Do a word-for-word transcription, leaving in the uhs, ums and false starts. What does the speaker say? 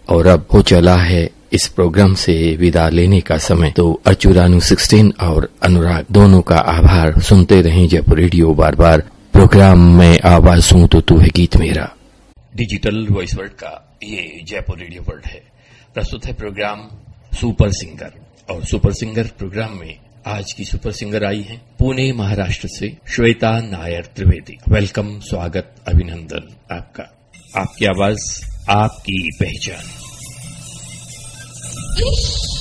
और अब हो चला है इस प्रोग्राम से विदा लेने का समय। तो अर्चुरानू सोलह और अनुराग दोनों का आभार। सुनते रहें जयपुर रेडियो। बार बार प्रोग्राम में आवाज सुन तो तू है गीत मेरा। डिजिटल वॉइस वर्ल्ड का ये जयपुर रेडियो वर्ल्ड है। प्रस्तुत है प्रोग्राम सुपर सिंगर, और सुपर सिंगर प्रोग्राम में आज की सुपर सिंगर आई हैं पुणे महाराष्ट्र से श्वेता नायर त्रिवेदी। वेलकम, स्वागत, अभिनंदन आपका। आपकी आवाज, आपकी पहचान।